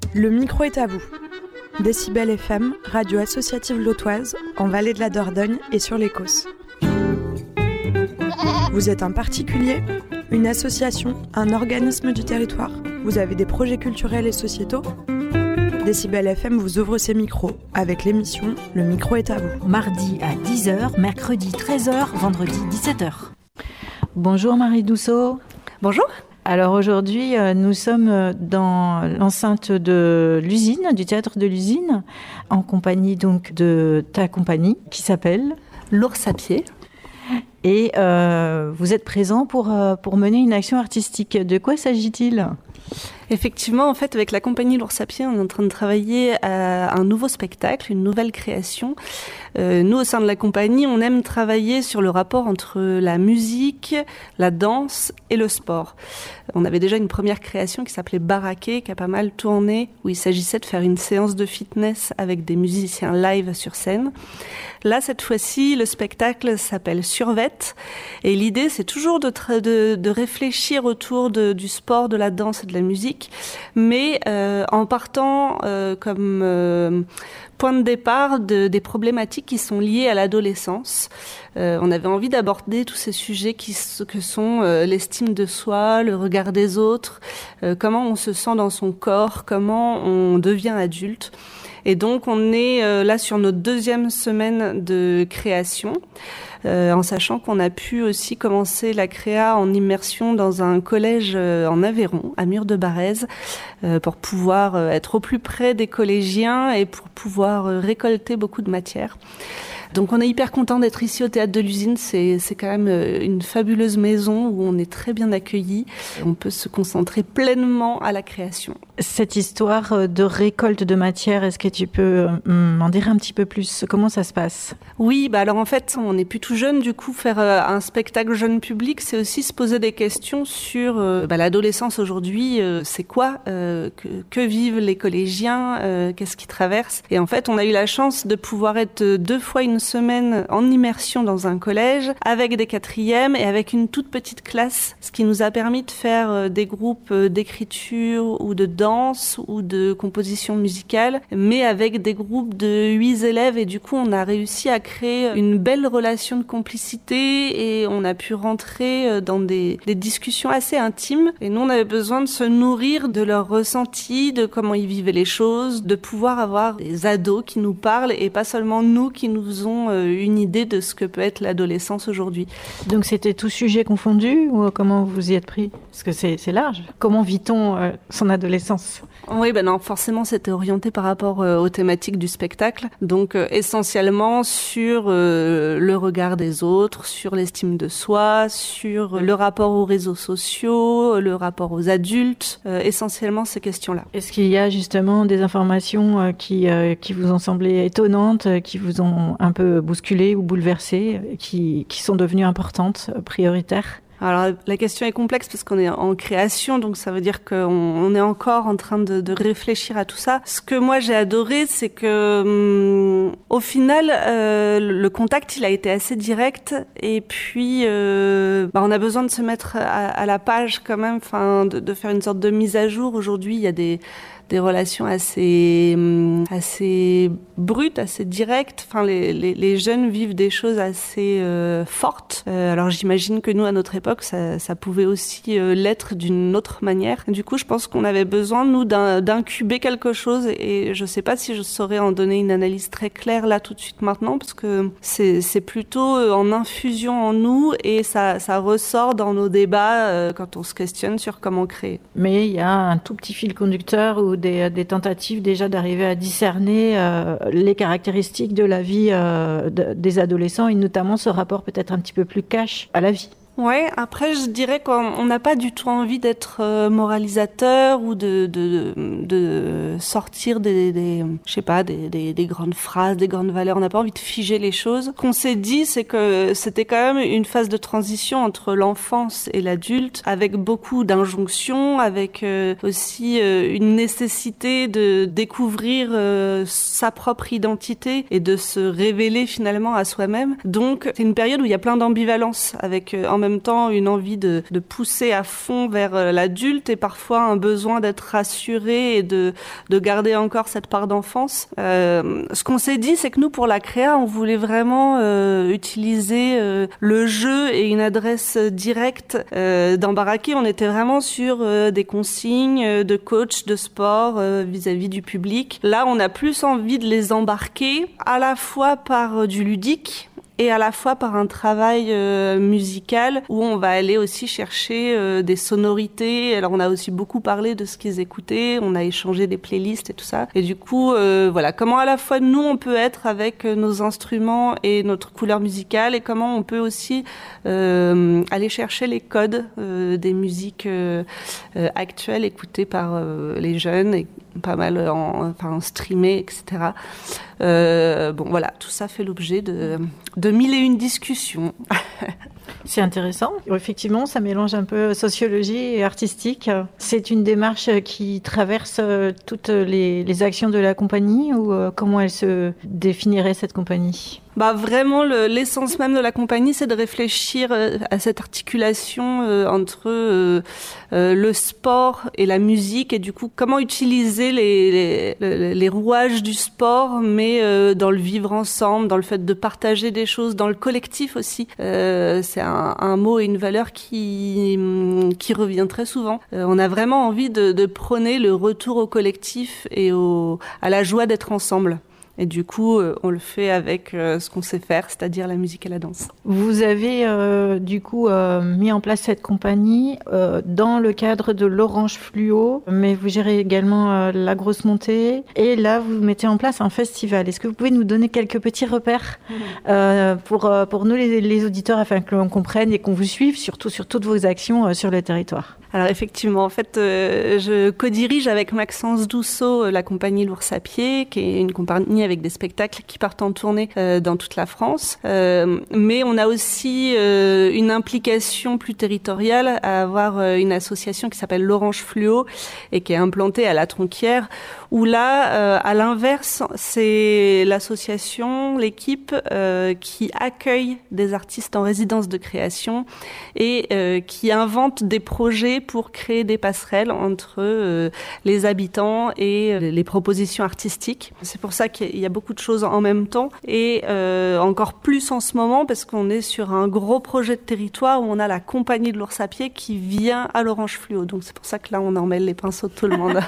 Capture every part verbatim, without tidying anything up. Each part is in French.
Le micro est à vous. Décibel F M, radio associative lotoise, en Vallée de la Dordogne et sur l'Écosse. Vous êtes un particulier, une association, un organisme du territoire. Vous avez des projets culturels et sociétaux. Décibel F M vous ouvre ses micros avec l'émission Le micro est à vous. Mardi à dix heures, mercredi treize heures, vendredi dix-sept heures. Bonjour Marie Dousseau. Bonjour. Alors aujourd'hui, nous sommes dans l'enceinte de l'usine, du théâtre de l'usine, en compagnie donc de ta compagnie qui s'appelle L'Ours à pied. Et euh, vous êtes présent pour, euh, pour mener une action artistique. De quoi s'agit-il ? Effectivement, en fait, avec la compagnie L'Ours à pied, on est en train de travailler à un nouveau spectacle, une nouvelle création. Euh, nous, au sein de la compagnie, on aime travailler sur le rapport entre la musique, la danse et le sport. On avait déjà une première création qui s'appelait Baraqué, qui a pas mal tourné, où il s'agissait de faire une séance de fitness avec des musiciens live sur scène. Là, cette fois-ci, le spectacle s'appelle Survette. Et l'idée, c'est toujours de, tra- de, de réfléchir autour de, du sport, de la danse et de la musique, mais euh, en partant euh, comme euh, point de départ de, des problématiques qui sont liées à l'adolescence. Euh, on avait envie d'aborder tous ces sujets qui, que sont euh, l'estime de soi, le regard des autres, euh, comment on se sent dans son corps, comment on devient adulte. Et donc, on est euh, là sur notre deuxième semaine de création, euh, en sachant qu'on a pu aussi commencer la créa en immersion dans un collège euh, en Aveyron, à Mur-de-Barèze, euh, pour pouvoir euh, être au plus près des collégiens et pour pouvoir euh, récolter beaucoup de matière. Donc on est hyper content d'être ici au Théâtre de l'Usine, c'est, c'est quand même une fabuleuse maison où on est très bien accueillis. On peut se concentrer pleinement à la création. Cette histoire de récolte de matière, est-ce que tu peux m'en dire un petit peu plus ? Comment ça se passe ? Oui, bah alors en fait, on n'est plus tout jeune, du coup, faire un spectacle jeune public, c'est aussi se poser des questions sur euh, bah, l'adolescence aujourd'hui, euh, c'est quoi euh, que, que vivent les collégiens, euh, qu'est-ce qu'ils traversent. Et en fait, on a eu la chance de pouvoir être deux fois une semaine en immersion dans un collège avec des quatrièmes et avec une toute petite classe, ce qui nous a permis de faire des groupes d'écriture ou de danse ou de composition musicale, mais avec des groupes de huit élèves et du coup on a réussi à créer une belle relation de complicité et on a pu rentrer dans des, des discussions assez intimes et nous on avait besoin de se nourrir de leurs ressentis, de comment ils vivaient les choses, de pouvoir avoir des ados qui nous parlent et pas seulement nous qui nous ont une idée de ce que peut être l'adolescence aujourd'hui. Donc c'était tout sujet confondu ou comment vous y êtes pris ? Parce que c'est, c'est large. Comment vit-on euh, son adolescence ? Oui, ben non, forcément c'était orienté par rapport euh, aux thématiques du spectacle. Donc euh, essentiellement sur euh, le regard des autres, sur l'estime de soi, sur le rapport aux réseaux sociaux, le rapport aux adultes, euh, essentiellement ces questions-là. Est-ce qu'il y a justement des informations euh, qui, euh, qui vous ont semblé étonnantes, euh, qui vous ont un peu bousculé ou bouleversé, qui, qui sont devenues importantes, prioritaires ? Alors la question est complexe parce qu'on est en création, donc ça veut dire qu'on on est encore en train de, de réfléchir à tout ça. Ce que moi j'ai adoré, c'est que hum, au final, euh, le contact il a été assez direct et puis euh, bah, on a besoin de se mettre à, à la page quand même, enfin de, de faire une sorte de mise à jour. Aujourd'hui, il y a des des relations assez assez brutes, assez directes. Enfin, les les, les jeunes vivent des choses assez euh, fortes. Euh, alors j'imagine que nous à notre époque, ça ça pouvait aussi euh, l'être d'une autre manière. Du coup, je pense qu'on avait besoin nous d'un, d'incuber quelque chose et je sais pas si je saurais en donner une analyse très claire là tout de suite maintenant parce que c'est c'est plutôt en infusion en nous et ça ça ressort dans nos débats euh, quand on se questionne sur comment créer. Mais il y a un tout petit fil conducteur ou Des, des tentatives déjà d'arriver à discerner euh, les caractéristiques de la vie euh, de, des adolescents et notamment ce rapport peut-être un petit peu plus cash à la vie. Ouais, après je dirais qu'on n'a pas du tout envie d'être euh, moralisateur ou de, de, de sortir des, des je sais pas, des, des, des grandes phrases, des grandes valeurs. On n'a pas envie de figer les choses. Ce qu'on s'est dit, c'est que c'était quand même une phase de transition entre l'enfance et l'adulte, avec beaucoup d'injonctions, avec euh, aussi euh, une nécessité de découvrir euh, sa propre identité et de se révéler finalement à soi-même. Donc c'est une période où il y a plein d'ambivalence, avec euh, en même même temps une envie de, de pousser à fond vers l'adulte et parfois un besoin d'être rassuré et de, de garder encore cette part d'enfance. Euh, ce qu'on s'est dit, c'est que nous, pour la créa, on voulait vraiment euh, utiliser euh, le jeu et une adresse directe. Euh, dans Baraqué, on était vraiment sur euh, des consignes de coach de sport euh, vis-à-vis du public. Là, on a plus envie de les embarquer à la fois par euh, du ludique et à la fois par un travail euh, musical où on va aller aussi chercher euh, des sonorités. Alors on a aussi beaucoup parlé de ce qu'ils écoutaient, on a échangé des playlists et tout ça. Et du coup, euh, voilà, comment à la fois nous on peut être avec nos instruments et notre couleur musicale et comment on peut aussi euh, aller chercher les codes euh, des musiques euh, euh, actuelles écoutées par euh, les jeunes et pas mal en, enfin, en streamé, et cetera. Euh, bon, voilà, tout ça fait l'objet de, de mille et une discussions. C'est intéressant. Effectivement, ça mélange un peu sociologie et artistique. C'est une démarche qui traverse toutes les, les actions de la compagnie ou comment elle se définirait, cette compagnie ? Bah vraiment, le, l'essence même de la compagnie, c'est de réfléchir à cette articulation euh, entre euh, euh, le sport et la musique et du coup, comment utiliser les, les, les rouages du sport, mais euh, dans le vivre ensemble, dans le fait de partager des choses, dans le collectif aussi. Euh, c'est un, un mot et une valeur qui, qui revient très souvent. Euh, on a vraiment envie de, de prôner le retour au collectif et au, à la joie d'être ensemble. Et du coup, euh, on le fait avec euh, ce qu'on sait faire, c'est-à-dire la musique et la danse. Vous avez euh, du coup euh, mis en place cette compagnie euh, dans le cadre de l'Orange Fluo, mais vous gérez également euh, la grosse montée. Et là, vous mettez en place un festival. Est-ce que vous pouvez nous donner quelques petits repères euh, pour, euh, pour nous, les, les auditeurs, afin que l'on comprenne et qu'on vous suive, surtout sur toutes vos actions euh, sur le territoire ? Alors effectivement, en fait, euh, je co-dirige avec Maxence Dousseau euh, la compagnie L'Ours à Pied, qui est une compagnie avec des spectacles qui partent en tournée euh, dans toute la France. Euh, mais on a aussi euh, une implication plus territoriale à avoir euh, une association qui s'appelle l'Orange Fluo et qui est implantée à La Tronquière, où là, euh, à l'inverse, c'est l'association, l'équipe euh, qui accueille des artistes en résidence de création et euh, qui invente des projets pour créer des passerelles entre euh, les habitants et euh, les propositions artistiques. C'est pour ça qu'il y a beaucoup de choses en même temps et euh, encore plus en ce moment parce qu'on est sur un gros projet de territoire où on a la compagnie de l'Ours à Pied qui vient à l'Orange Fluo. Donc c'est pour ça que là on emmêle les pinceaux de tout le monde.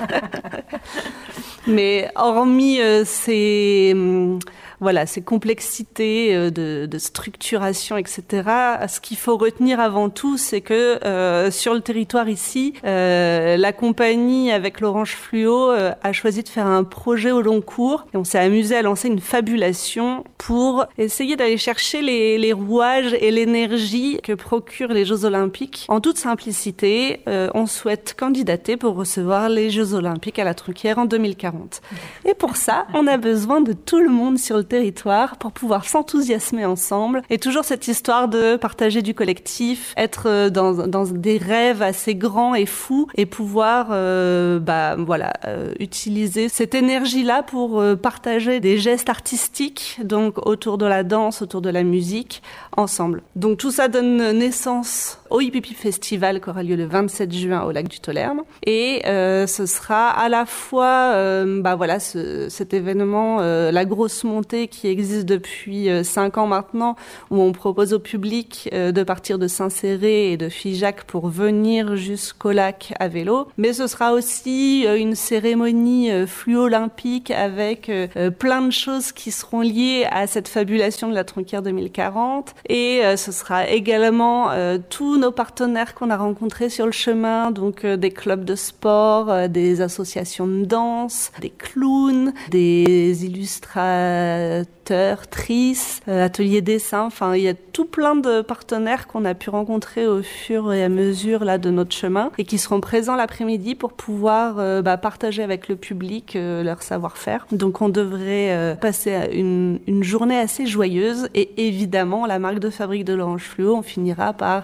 Mais hormis euh, ces, euh, voilà, ces complexités euh, de, de structuration, et cetera, ce qu'il faut retenir avant tout, c'est que euh, sur le territoire ici, euh, la compagnie avec l'Orange Fluo euh, a choisi de faire un projet au long cours et on s'est amusé à lancer une fabulation pour essayer d'aller chercher les, les rouages et l'énergie que procurent les Jeux Olympiques. En toute simplicité, euh, on souhaite candidater pour recevoir les Jeux Olympiques à La Tronquière en deux mille quarante. Et pour ça, on a besoin de tout le monde sur le territoire pour pouvoir s'enthousiasmer ensemble. Et toujours cette histoire de partager du collectif, être dans, dans des rêves assez grands et fous et pouvoir euh, bah, voilà, euh, utiliser cette énergie-là pour euh, partager des gestes artistiques, donc autour de la danse, autour de la musique, ensemble. Donc tout ça donne naissance au Hip Hip Festival qui aura lieu le vingt-sept juin au lac du Tolerne. Et euh, ce sera à la fois euh, bah voilà, ce, cet événement, euh, la grosse montée qui existe depuis euh, cinq ans maintenant, où on propose au public euh, de partir de Saint-Céré et de Figeac pour venir jusqu'au lac à vélo. Mais ce sera aussi euh, une cérémonie euh, fluo-olympique avec euh, plein de choses qui seront liées à cette fabulation de la Tronquière deux mille quarante. Et euh, ce sera également euh, tous nos partenaires qu'on a rencontrés sur le chemin, donc euh, des clubs de sport, euh, des associations de danse, des clowns, des illustrateurs, tristes, euh, ateliers dessin. Enfin, il y a tout plein de partenaires qu'on a pu rencontrer au fur et à mesure là de notre chemin et qui seront présents l'après-midi pour pouvoir euh, bah, partager avec le public euh, leur savoir-faire. Donc, on devrait euh, passer une, une journée assez joyeuse et évidemment, la marque de fabrique de l'Orange Fluo, on finira par euh,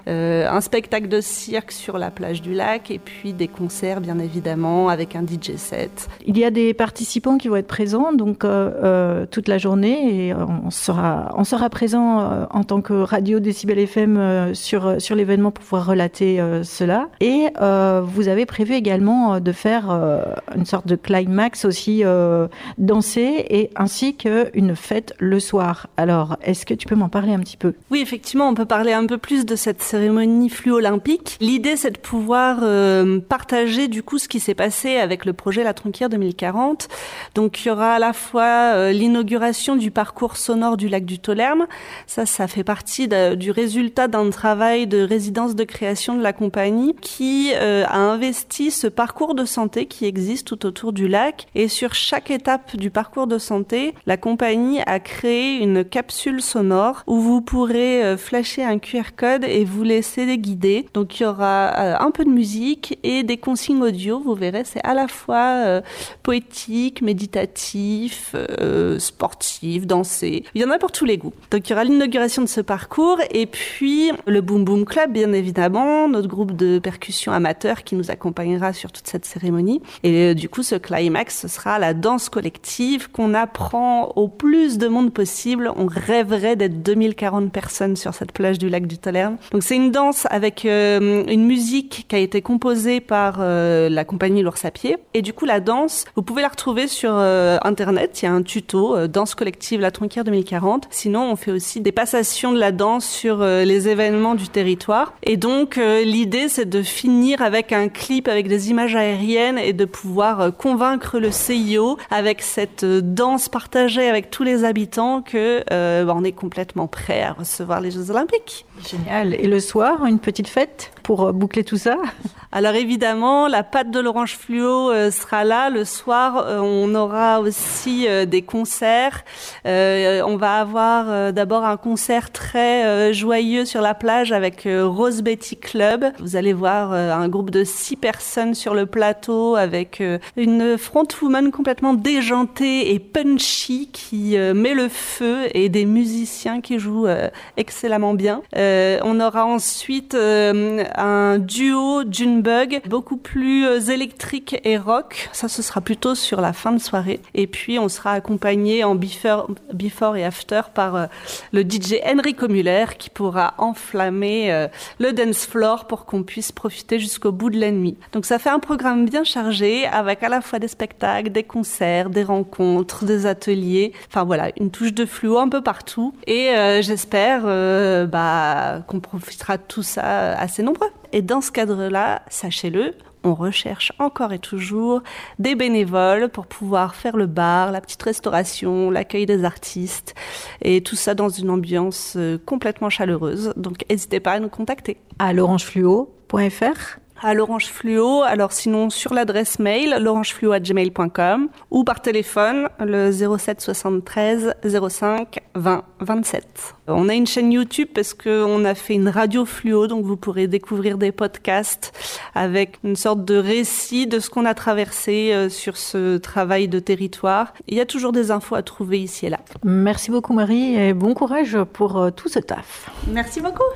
euh, un spectacle de cirque sur la plage du lac et puis des concerts bien évidemment avec un D J set. Il y a des participants qui vont être présents donc euh, euh, toute la journée et on sera, on sera présent euh, en tant que radio Décibel F M euh, sur, sur l'événement pour pouvoir relater euh, cela. Et euh, vous avez prévu également de faire euh, une sorte de climax aussi, euh, danser et ainsi qu'une fête le soir. Alors, est-ce que tu peux m'en parler un petit peu ? Oui, effectivement, on peut parler un peu plus de cette cérémonie fluo-olympique. L'idée, c'est de pouvoir euh, partager du coup ce qui s'est passé avec le projet La Tronquière deux mille quarante. Donc, il y aura à la fois euh, l'inauguration du parcours sonore du lac du Tolherme. Ça, ça fait partie de, du résultat d'un travail de résidence de création de la compagnie qui euh, a investi ce parcours de santé qui existe tout autour du lac. Et sur chaque étape du parcours de santé, la compagnie a créé une capsule sonore où vous pourrez euh, flasher un Q R code et vous laisser guider. Donc il y aura euh, un peu de musique et des consignes audio. Vous verrez, c'est à la fois euh, poétique, méditatif, euh, sportif, dansé. Il y en a pour tous les goûts. Donc il y aura l'inauguration de ce parcours et puis le Boom Boom Club, bien évidemment, notre groupe de percussion amateur qui nous accompagnera sur toute cette cérémonie. Et euh, du coup, ce climax, ce sera la danse collective qu'on apprend au plus de monde possible. On rêverait d'être deux mille quarante personnes sur cette plage du lac du Tolherme. Donc c'est une danse avec euh, une musique qui a été composée par euh, la compagnie L'Ours à pied. Et du coup, la danse, vous pouvez la retrouver sur euh, Internet. Il y a un tuto, euh, danse collective La Tronquière deux mille quarante. Sinon, on fait aussi des passations de la danse sur euh, les événements du territoire. Et donc, euh, l'idée, c'est de finir avec un clip avec des images aériennes et de pouvoir euh, convaincre le C I O avec cette euh, danse partagée avec tous les habitants que euh, bah, on est complètement prêt à recevoir les Jeux Olympiques. Génial. Et le soir, une petite fête pour boucler tout ça ? Alors évidemment, la patte de l'orange fluo euh, sera là. Le soir, euh, on aura aussi euh, des concerts. Euh, on va avoir euh, d'abord un concert très euh, joyeux sur la plage avec euh, Rose Betty Club. Vous allez voir euh, un groupe de six personnes sur le plateau avec euh, une frontwoman complètement déjantée et punchy qui euh, met le feu et des musiciens qui jouent euh, excellemment bien. Euh, on aura ensuite euh, un duo d'une Bug, beaucoup plus euh, électrique et rock. Ça, ce sera plutôt sur la fin de soirée. Et puis, on sera accompagné en before, before et after par euh, le D J Enrico Müller qui pourra enflammer euh, le dance floor pour qu'on puisse profiter jusqu'au bout de la nuit. Donc, ça fait un programme bien chargé avec à la fois des spectacles, des concerts, des rencontres, des ateliers. Enfin, voilà, une touche de fluo un peu partout. Et euh, j'espère euh, bah, qu'on profitera de tout ça assez nombreux. Et dans ce cadre-là, sachez-le, on recherche encore et toujours des bénévoles pour pouvoir faire le bar, la petite restauration, l'accueil des artistes et tout ça dans une ambiance complètement chaleureuse. Donc n'hésitez pas à nous contacter. À l'orangefluo point f r À l'Orange Fluo, alors sinon sur l'adresse mail l'orangefluo arobase gmail point com ou par téléphone le zéro sept soixante-treize zéro cinq vingt vingt-sept. On a une chaîne YouTube parce qu'on a fait une radio fluo, donc vous pourrez découvrir des podcasts avec une sorte de récit de ce qu'on a traversé sur ce travail de territoire. Il y a toujours des infos à trouver ici et là. Merci beaucoup Marie et bon courage pour tout ce taf. Merci beaucoup.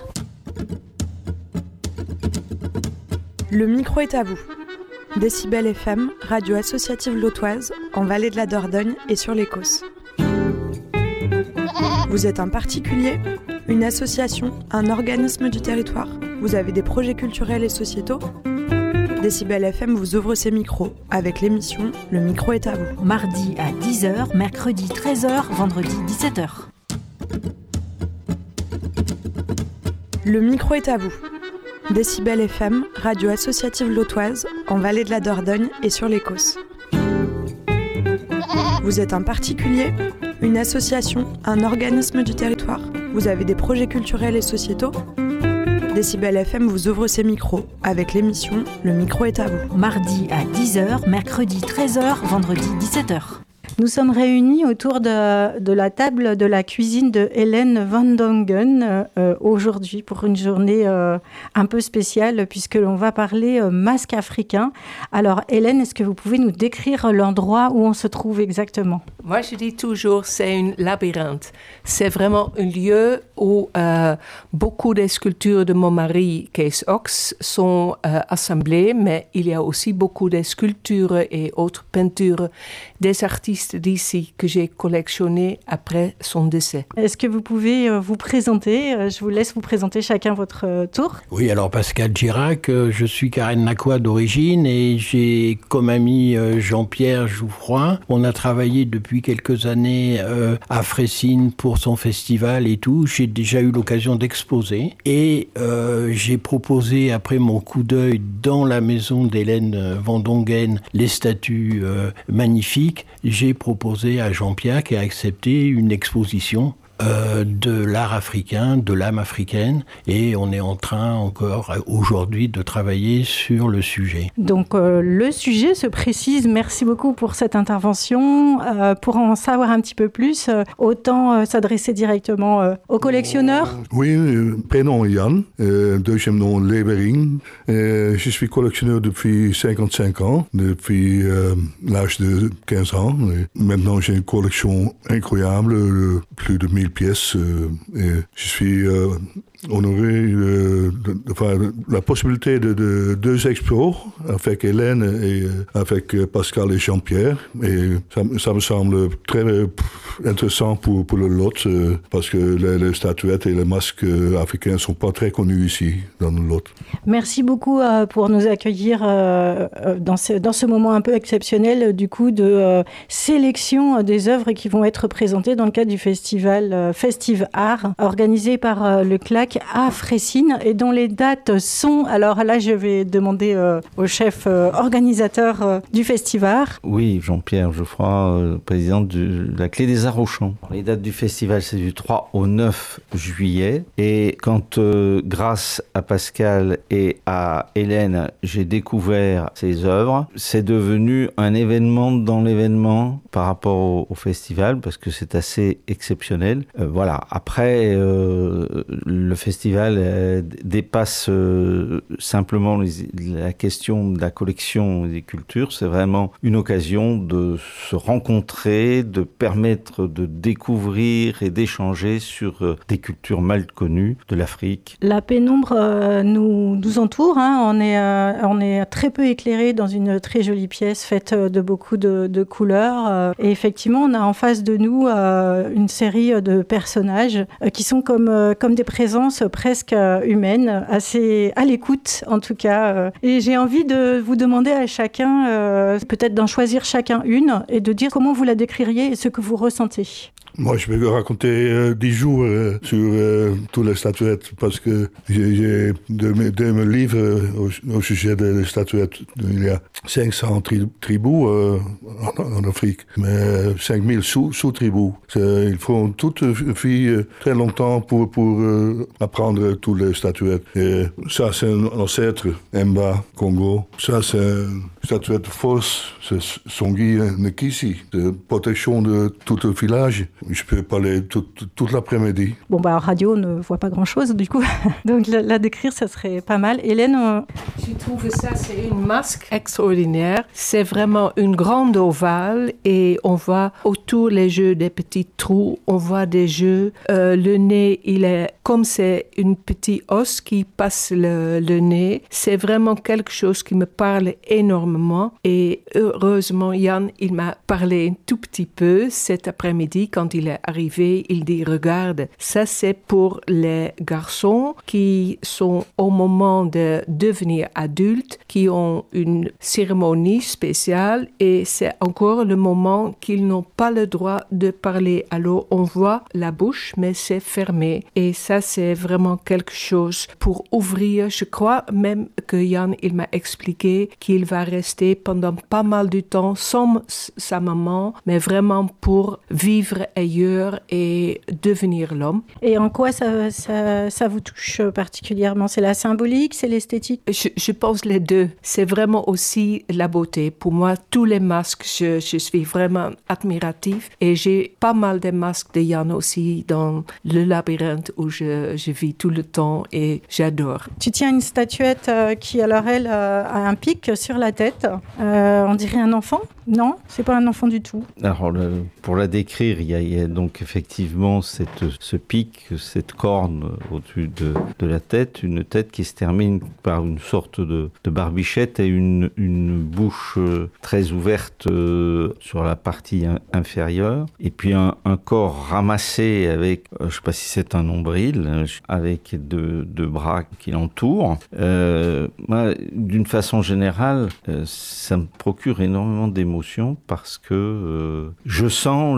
Le micro est à vous. Décibel F M, radio associative lotoise, en Vallée de la Dordogne et sur les Causses. Vous êtes un particulier, une association, un organisme du territoire. Vous avez des projets culturels et sociétaux ? Décibel F M vous ouvre ses micros avec l'émission Le micro est à vous. Mardi à dix heures, mercredi treize heures, vendredi dix-sept heures. Le micro est à vous. Décibel F M, radio associative lotoise, en Vallée de la Dordogne et sur les Causses. Vous êtes un particulier, une association, un organisme du territoire. Vous avez des projets culturels et sociétaux ? Décibel F M vous ouvre ses micros avec l'émission Le micro est à vous. Mardi à dix heures, mercredi treize heures, vendredi dix-sept heures. Nous sommes réunis autour de, de la table de la cuisine de Hélène Van Dongen euh, aujourd'hui pour une journée euh, un peu spéciale puisque l'on va parler euh, masque africain. Alors Hélène, est-ce que vous pouvez nous décrire l'endroit où on se trouve exactement? Moi, je dis toujours c'est un labyrinthe. C'est vraiment un lieu où euh, beaucoup des sculptures de mon mari, Kees Ox, sont euh, assemblées, mais il y a aussi beaucoup de sculptures et autres peintures des artistes d'ici que j'ai collectionnées après son décès. Est-ce que vous pouvez euh, vous présenter? Je vous laisse vous présenter chacun votre euh, tour. Oui, alors Pascal Girac, euh, je suis Karen-Nakois d'origine et j'ai comme ami euh, Jean-Pierre Jouffroy. On a travaillé depuis quelques années euh, à Fressines pour son festival et tout. J'ai déjà eu l'occasion d'exposer et euh, j'ai proposé, après mon coup d'œil dans la maison d'Hélène Van Dongen, les statues euh, magnifiques, j'ai proposé à Jean-Pierre qui a accepté une exposition Euh, de l'art africain, de l'âme africaine, et on est en train encore aujourd'hui de travailler sur le sujet. Donc euh, le sujet se précise, merci beaucoup pour cette intervention. Euh, pour en savoir un petit peu plus, euh, autant euh, s'adresser directement euh, aux collectionneurs. Oui, euh, prénom Yann, euh, deuxième nom Levering. Euh, je suis collectionneur depuis cinquante-cinq ans, depuis euh, l'âge de quinze ans. Et maintenant j'ai une collection incroyable, euh, plus de mille pièces. Euh, et je suis euh, honoré euh, de, de faire la possibilité de, de deux expos avec Hélène et euh, avec Pascal et Jean-Pierre. Et ça, ça me semble très euh, intéressant pour, pour le lot euh, parce que les, les statuettes et les masques africains ne sont pas très connus ici dans le lot. Merci beaucoup euh, pour nous accueillir euh, dans, ce, dans ce moment un peu exceptionnel du coup de euh, sélection des œuvres qui vont être présentées dans le cadre du festival euh, Festive Art organisé par euh, le C L A C à Fressines et dont les dates sont, alors là je vais demander euh, au chef euh, organisateur euh, du festival. Oui, Jean-Pierre Geoffroy, euh, président de la Clé des Arts au Champ. Les dates du festival, c'est du trois au neuf juillet. Et quand, euh, grâce à Pascal et à Hélène, j'ai découvert ces œuvres, c'est devenu un événement dans l'événement par rapport au, au festival, parce que c'est assez exceptionnel. Euh, voilà, après, euh, le festival euh, dépasse euh, simplement les, la question de la collection des cultures. C'est vraiment une occasion de se rencontrer, de permettre de découvrir et d'échanger sur euh, des cultures mal connues de l'Afrique. La pénombre euh, nous, nous entoure, hein. on, est, euh, on est très peu éclairé dans une très jolie pièce faite de beaucoup de, de couleurs. Euh, et effectivement, on a en face de nous euh, une série de personnages euh, qui sont comme, euh, comme des présences presque euh, humaines, assez à l'écoute en tout cas. Euh. Et j'ai envie de vous demander à chacun, euh, peut-être d'en choisir chacun une et de dire comment vous la décririez et ce que vous ressentez. Moi, je vais raconter euh, dix jours euh, sur euh, toutes les statuettes parce que j'ai, j'ai de, mes, de mes livres euh, au, au sujet des statuettes. Il y a cinq cents tri- tribus euh, en, en Afrique, mais cinq mille sous, sous-tribus. C'est, il faut toute vie euh, très longtemps pour, pour euh, apprendre toutes les statuettes. Et ça, c'est un ancêtre, Mba, Congo. Ça, c'est une statuette fausse, c'est Songui Nkisi. C'est protection de tout le village. Je peux parler tout, tout, toute l'après-midi. Bon, bah, en radio, on ne voit pas grand-chose, du coup. Donc, la, la décrire, ça serait pas mal. Hélène on... Je trouve que ça, c'est une masque extraordinaire. C'est vraiment une grande ovale et on voit autour les jeux des petits trous. On voit des jeux. Euh, le nez, il est comme c'est une petite os qui passe le, le nez. C'est vraiment quelque chose qui me parle énormément. Et heureusement, Yann, il m'a parlé un tout petit peu cet après-midi quand il est arrivé, il dit, regarde, ça c'est pour les garçons qui sont au moment de devenir adultes, qui ont une cérémonie spéciale et c'est encore le moment qu'ils n'ont pas le droit de parler. Alors on voit la bouche, mais c'est fermé. Et ça c'est vraiment quelque chose pour ouvrir. Je crois même que Yann, il m'a expliqué qu'il va rester pendant pas mal de temps sans sa maman, mais vraiment pour vivre ailleurs et devenir l'homme. Et en quoi ça, ça, ça vous touche particulièrement? C'est la symbolique, c'est l'esthétique? Je, je pense les deux. C'est vraiment aussi la beauté. Pour moi, tous les masques, je, je suis vraiment admiratif. Et j'ai pas mal de masques de Jan aussi dans le labyrinthe où je, je vis tout le temps et j'adore. Tu tiens une statuette euh, qui, alors elle, euh, a un pic sur la tête. Euh, on dirait un enfant? Non, c'est pas un enfant du tout. Alors, le, pour la décrire, il y, a, il y a donc effectivement cette, ce pic, cette corne au-dessus de, de la tête, une tête qui se termine par une sorte de, de barbichette et une, une bouche très ouverte euh, sur la partie in, inférieure, et puis un, un corps ramassé avec, euh, je ne sais pas si c'est un nombril, avec deux, deux bras qui l'entourent. Euh, moi, d'une façon générale, euh, ça me procure énormément d'émotions parce que euh, je sens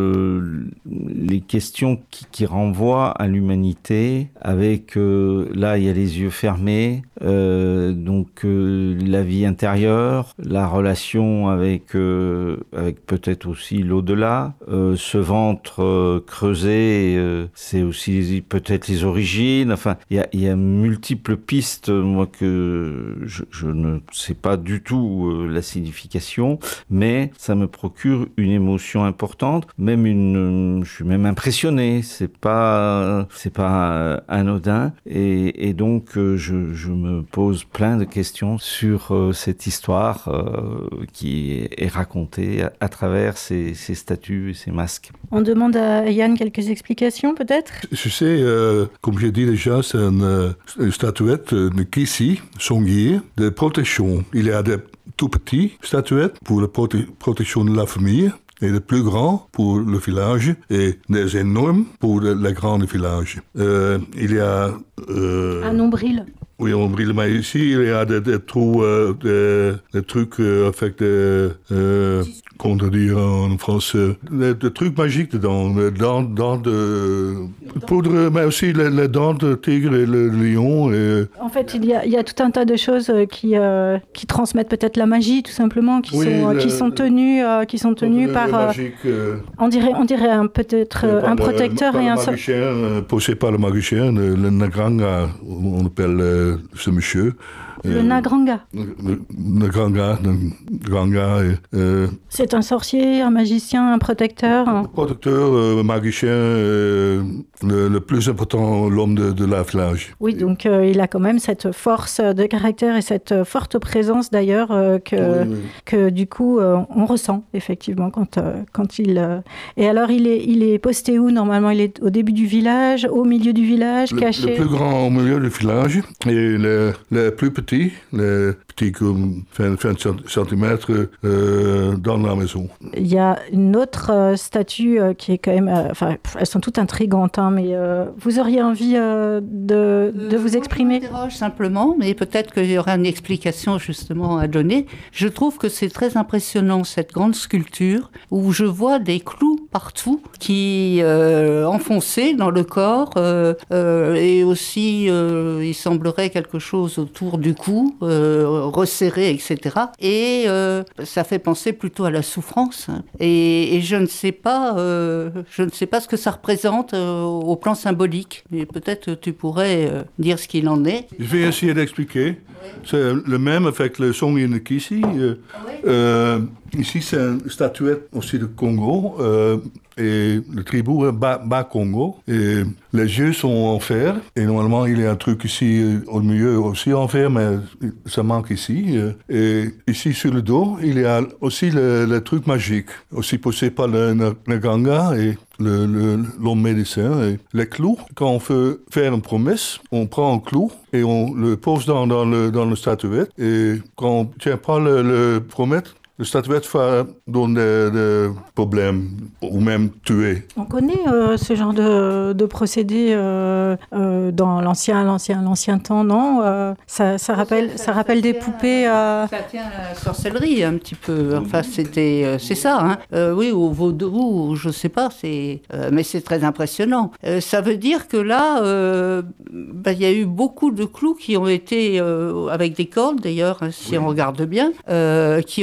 le, les questions qui, qui renvoient à l'humanité avec, euh, là, il y a les yeux fermés, euh, donc euh, la vie intérieure, la relation avec, euh, avec peut-être aussi l'au-delà, euh, ce ventre euh, creusé, euh, c'est aussi peut-être les origines, enfin, il y a, il y a multiples pistes, moi, que je, je ne sais pas du tout euh, la signification, mais ça me procure une émotion importante, même une, je suis même impressionné, c'est pas, c'est pas anodin, et, et donc je, je me pose plein de questions sur euh, cette histoire euh, qui est racontée à, à travers ces, ces statues et ces masques. On demande à Jan quelques explications, peut-être? Je sais, euh, comme j'ai dit déjà, c'est une, une statuette de Kissy, Songier, de protection. Il y a des tout petits statuettes pour la prote- protection de la famille, et les plus grands pour le village, et des énormes pour le, le grand village. Euh, il y a... Euh, un nombril. Oui, un nombril, mais ici, il y a des, des trous, euh, des, des trucs euh, avec des... Euh, comment dire en français? Des, des trucs magiques dedans, des dents, dents de poudre, mais aussi les, les dents de tigre et le lion. Et... En fait, il y, a, il y a tout un tas de choses qui, euh, qui transmettent peut-être la magie, tout simplement, qui, oui, sont, le, qui sont tenues, euh, qui sont tenues par... Euh, magique, euh, on dirait, on dirait un, peut-être euh, un protecteur le, et un... magicien, euh, posé par le magicien, le, le Nagranga, on appelle euh, ce monsieur. Le Nagranga. Le Nagranga, le Nagranga. Euh, c'est un sorcier, un magicien, un protecteur. Un protecteur, euh, magicien, euh, le, le plus important, l'homme de, de la village. Oui, donc euh, il a quand même cette force de caractère et cette forte présence d'ailleurs euh, que, oui, oui. que du coup euh, on ressent effectivement quand, euh, quand il... Euh... Et alors il est, il est posté où normalement? Il est au début du village, au milieu du village, le, caché? Le plus grand au milieu du village et le, le plus petit, les petits comme vingt centimètres euh, dans la maison. Il y a une autre euh, statue euh, qui est quand même... Euh, enfin, elles sont toutes intrigantes, hein, mais euh, vous auriez envie euh, de, de vous exprimer? Je m'interroge simplement, mais peut-être qu'il y aura une explication justement à donner. Je trouve que c'est très impressionnant, cette grande sculpture, où je vois des clous partout qui euh, enfoncés dans le corps, euh, euh, et aussi, euh, il semblerait quelque chose autour du cou, euh, resserré, et cetera. Et euh, ça fait penser plutôt à la souffrance. Hein. Et, et je ne sais pas, euh, je ne sais pas ce que ça représente euh, au plan symbolique. Et peut-être tu pourrais euh, dire ce qu'il en est. Je vais essayer d'expliquer. Oui. C'est le même avec le Songier de Kissy. Euh, oui. euh, ici, c'est une statuette aussi de Congo. Euh, et le tribou est bas, bas Congo. Et les yeux sont en fer. Et normalement, il y a un truc ici au milieu aussi en fer, mais ça manque ici. Et ici, sur le dos, il y a aussi le, le truc magique, aussi posé par le, le, le Ganga et le, le, l'homme médecin. Et les clous, quand on veut faire une promesse, on prend un clou et on le pose dans, dans, le, dans le statuette. Et quand on ne tient pas le, le promesse, le statuette va donner des, des problèmes ou même tuer. On connaît euh, ce genre de, de procédé euh, euh, dans l'ancien, l'ancien, l'ancien temps, non euh, ça, ça rappelle, ça, ça, ça rappelle ça des tient, poupées. Euh... Ça tient à la sorcellerie un petit peu. Enfin, c'était, euh, c'est ça. Hein. Euh, oui, au vaudou, je sais pas. C'est, euh, mais c'est très impressionnant. Euh, ça veut dire que là, euh, bah, y a eu beaucoup de clous qui ont été euh, avec des cordes d'ailleurs, hein, si oui. on regarde bien, euh, qui ont été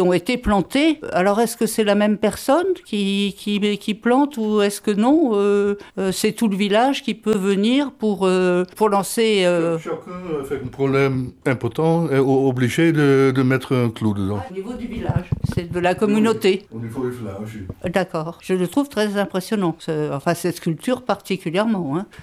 planté. Alors, est-ce que c'est la même personne qui, qui, qui plante ou est-ce que non euh, euh, c'est tout le village qui peut venir pour, euh, pour lancer... Euh... Chacun, avec un problème important, est obligé de, de mettre un clou dedans. Au niveau du village, c'est de la communauté. Au niveau du village. D'accord. Je le trouve très impressionnant. Enfin, cette sculpture particulièrement. Hein.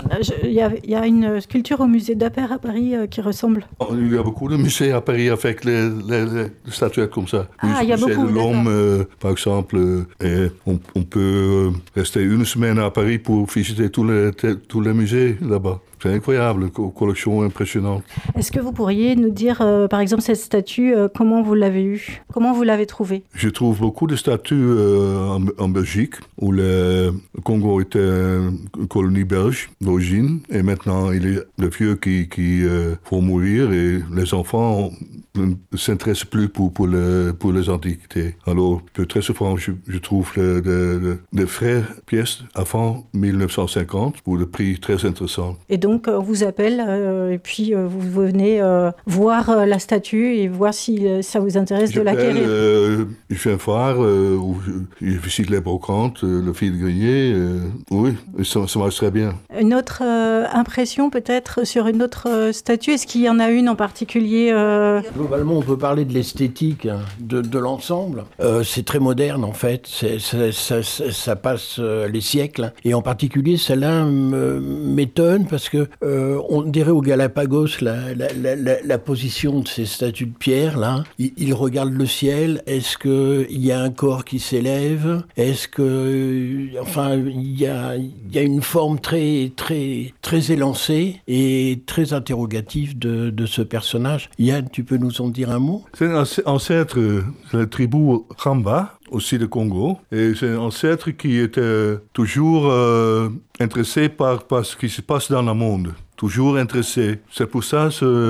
Il y, y a une sculpture au musée d'Appert à Paris euh, qui ressemble. Il y a beaucoup de musées à Paris avec les, les, les statuettes comme ça. Ah, il y a musée beaucoup, de l'homme, euh, par exemple. Euh, et on, on peut rester une semaine à Paris pour visiter tous les, tous les musées là-bas. C'est incroyable, collection impressionnante. Est-ce que vous pourriez nous dire, euh, par exemple, cette statue, euh, comment vous l'avez eue? Comment vous l'avez trouvée? Je trouve beaucoup de statues euh, en, en Belgique, où le Congo était une colonie belge d'origine, et maintenant il y a le vieux qui, qui euh, faut mourir, et les enfants ne s'intéressent plus pour, pour, le, pour les antiquités. Alors, très souvent, je, je trouve des de, de vraies pièces avant mille neuf cent cinquante, pour des prix très intéressants. Et donc, Donc, on vous appelle euh, et puis euh, vous venez euh, voir euh, la statue et voir si euh, ça vous intéresse de l'acquérir. Euh, je viens voir, euh, je, je visite les brocantes, euh, le fil grenier. Euh, oui, ça, ça marche très bien. Une autre euh, impression peut-être sur une autre euh, statue? Est-ce qu'il y en a une en particulier euh... Globalement, on peut parler de l'esthétique, hein, de, de l'ensemble. Euh, c'est très moderne en fait. C'est, ça, ça, ça, ça passe euh, les siècles. Et en particulier, celle-là m'étonne parce que Euh, on dirait au Galapagos la, la, la, la position de ces statues de pierre là. Ils, ils regardent le ciel. Est-ce que il y a un corps qui s'élève? Est-ce que, enfin, il y a, il y a une forme très très très élancée et très interrogative de, de ce personnage. Yann, tu peux nous en dire un mot? C'est un ancêtre de la tribu Ramba, aussi de Congo, et c'est un ancêtre qui était toujours euh, intéressé par, par ce qui se passe dans le monde, toujours intéressé. C'est pour ça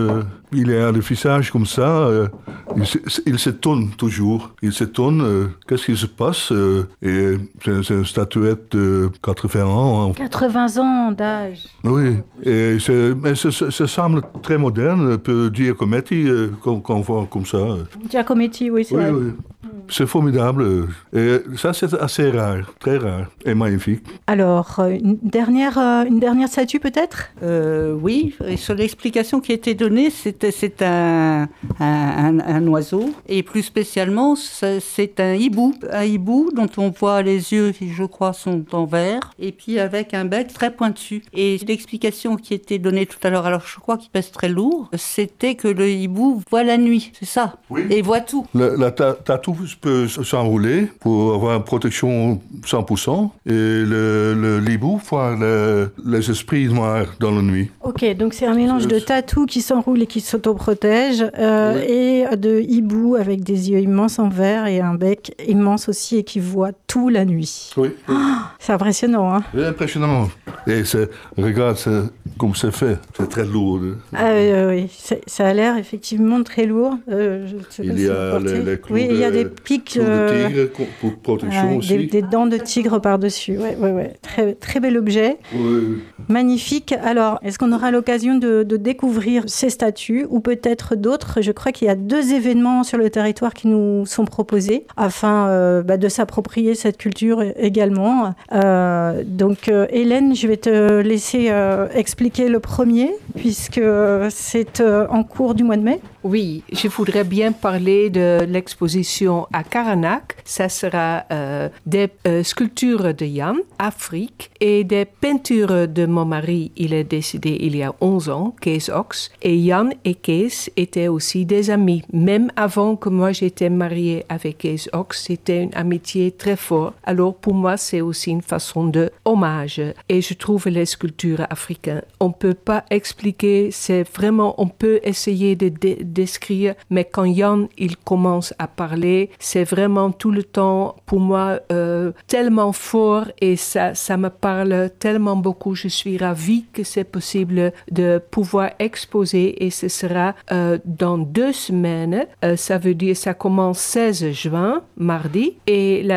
qu'il a le visage comme ça, euh, il, il s'étonne toujours, il s'étonne, euh, qu'est-ce qui se passe, euh, et c'est, c'est une statuette de quatre-vingts ans. Hein. quatre-vingts ans d'âge. Oui, et c'est, mais ça, ça semble très moderne, un peu Giacometti, euh, qu'on, qu'on voit comme ça. Giacometti, oui, c'est oui, vrai. Oui. C'est formidable. Et ça, c'est assez rare, très rare et magnifique. Alors, une dernière, une dernière statue peut-être euh, Oui, et sur l'explication qui a été donnée, c'est, c'est un, un, un oiseau. Et plus spécialement, c'est un hibou. Un hibou dont on voit les yeux qui, je crois, sont en vert. Et puis avec un bec très pointu. Et l'explication qui a été donnée tout à l'heure, alors je crois qu'il pèse très lourd, c'était que le hibou voit la nuit. C'est ça. Oui. Et voit tout. Le, la ta, tatou peut s'enrouler pour avoir une protection cent pour cent et le, le hibou voit le, les esprits noirs dans la nuit. Ok, donc c'est un mélange de tatou qui s'enroule et qui s'autoprotège euh, oui. et de hibou avec des yeux immenses en vert et un bec immense aussi et qui voit tout la nuit. Oui. oui. Oh, c'est impressionnant, hein? C'est impressionnant. Et c'est, regarde c'est, comme c'est fait, c'est très lourd. Ah euh, oui, c'est, ça a l'air effectivement très lourd. Euh, je sais il pas y si a les, les clous oui, de, il y a des pics euh, de tigre pour protection euh, aussi. Des, des dents de tigre par-dessus. Ouais, ouais, ouais. Très, très bel objet. Oui. Magnifique. Alors, est-ce qu'on aura l'occasion de, de découvrir ces statues ou peut-être d'autres? Je crois qu'il y a deux événements sur le territoire qui nous sont proposés afin euh, bah, de s'approprier cette culture également. Euh, donc, euh, Hélène, je vais te laisser euh, expliquer le premier puisque c'est euh, en cours du mois de mai. Oui, je voudrais bien parler de l'exposition à Caranak. Ça sera euh, des euh, sculptures de Jan, Afrique, et des peintures de mon mari. Il est décédé il y a onze ans, Kees Ox. Et Jan et Kees étaient aussi des amis. Même avant que moi j'étais mariée avec Kees Ox, c'était une amitié très forte. Alors pour moi, c'est aussi une façon de hommage. Et je trouve les sculptures africaines, on ne peut pas expliquer, c'est vraiment, on peut essayer de, de décrire, mais quand Jan, il commence à parler, c'est vraiment tout le temps, pour moi, euh, tellement fort et ça, ça me parle tellement beaucoup. Je suis ravie que c'est possible de pouvoir exposer et ce sera euh, dans deux semaines. Euh, ça veut dire, ça commence seize juin, mardi, et la dernière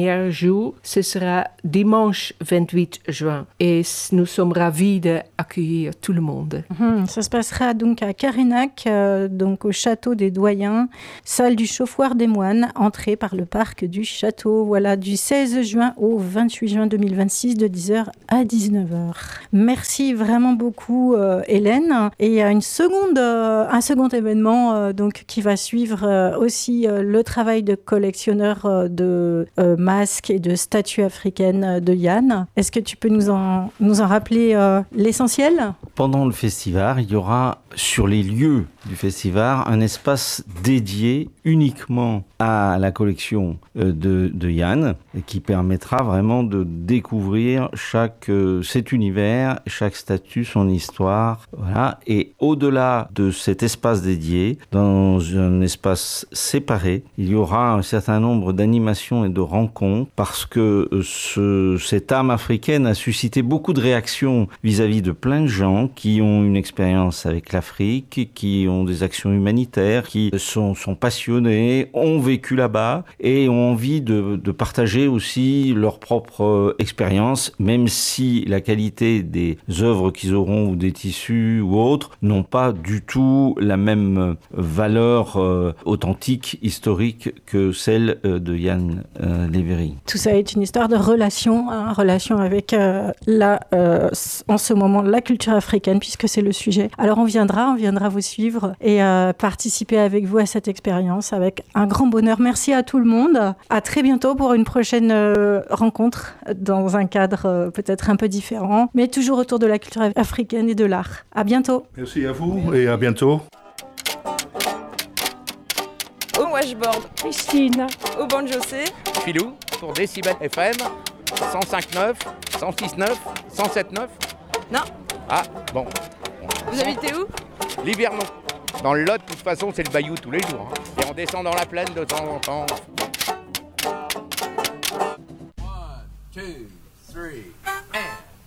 dernier jour, ce sera dimanche vingt-huit juin. Et nous sommes ravis d'accueillir tout le monde. Mmh, ça se passera donc à Carénac, euh, donc au château des Doyens, salle du Chauffoir des Moines, entrée par le parc du château. Voilà, du seize juin au vingt-huit juin deux mille vingt-six, de dix heures à dix-neuf heures. Merci vraiment beaucoup, euh, Hélène. Et il y a une seconde, euh, un second événement euh, donc, qui va suivre euh, aussi euh, le travail de collectionneur euh, de euh, masques et de statues africaines de Yann. Est-ce que tu peux nous en, nous en rappeler euh, l'essentiel ? Pendant le festival, il y aura sur les lieux du festival un espace dédié uniquement à la collection de, de Yann, qui permettra vraiment de découvrir chaque, euh, cet univers, chaque statue, son histoire. Voilà. Et au-delà de cet espace dédié, dans un espace séparé, il y aura un certain nombre d'animations et de rencontres, parce que ce, cette âme africaine a suscité beaucoup de réactions vis-à-vis de plein de gens qui ont une expérience avec l'Afrique, qui ont des actions humanitaires, qui sont, sont passionnés, ont vécu là-bas et ont envie de, de partager aussi leur propre expérience, même si la qualité des œuvres qu'ils auront ou des tissus ou autres n'ont pas du tout la même valeur euh, authentique, historique que celle euh, de Yann euh, Léveri. Tout ça est une histoire de relation, hein, relation avec euh, la, euh, en ce moment la culture africaine, puisque c'est le sujet. Alors on viendra, on viendra vous suivre et euh, participer avec vous à cette expérience avec un grand bonheur. Merci à tout le monde. À très bientôt pour une prochaine euh, rencontre dans un cadre euh, peut-être un peu différent, mais toujours autour de la culture africaine et de l'art. À bientôt. Merci à vous et à bientôt. Au washboard, Christine. au banjo C. Filou pour Décibel F M, cent cinq neuf, cent six neuf, cent sept neuf. Non. Ah, bon. Vous habitez où? Livernon. Dans le Lot, de toute façon, c'est le bayou tous les jours. Hein. Et on descend dans la plaine de temps en temps. One, two, three, and...